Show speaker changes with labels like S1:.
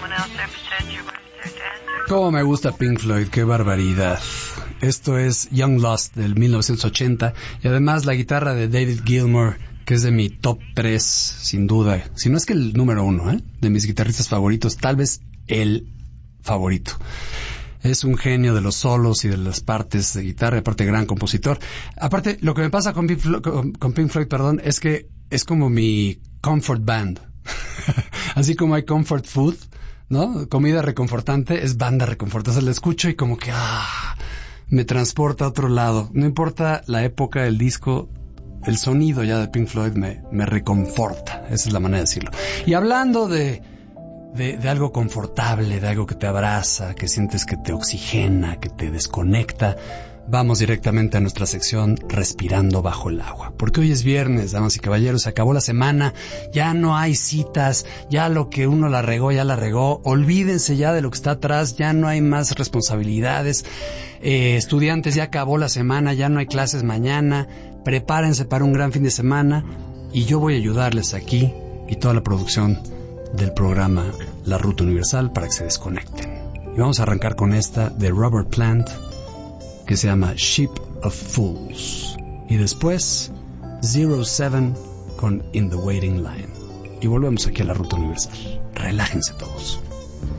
S1: Cómo me gusta Pink Floyd, qué barbaridad. Esto es Young Lust del 1980 y además la guitarra de David Gilmour, que es de mi top 3, sin duda, si no es que el número 1, de mis guitarristas favoritos, tal vez el favorito. Es un genio de los solos y de las partes de guitarra, aparte gran compositor. Aparte, lo que me pasa con Pink Floyd, es que es como mi comfort band. Así como hay comfort food, ¿no? Comida reconfortante, es banda reconfortante. O sea, la escucho y como que me transporta a otro lado. No importa la época, el disco, el sonido ya de Pink Floyd me reconforta. Esa es la manera de decirlo. Y hablando de algo confortable, de algo que te abraza, que sientes que te oxigena, que te desconecta, vamos directamente a nuestra sección Respirando Bajo el Agua. Porque hoy es viernes, damas y caballeros, se acabó la semana, ya no hay citas, ya lo que uno la regó, ya la regó, olvídense ya de lo que está atrás, ya no hay más responsabilidades. Estudiantes, ya acabó la semana, ya no hay clases mañana, prepárense para un gran fin de semana y yo voy a ayudarles aquí y toda la producción del programa La Ruta Universal para que se desconecten. Y vamos a arrancar con esta de Robert Plant que se llama Ship of Fools y después 07 con In the Waiting Line y volvemos aquí a La Ruta Universal. Relájense todos.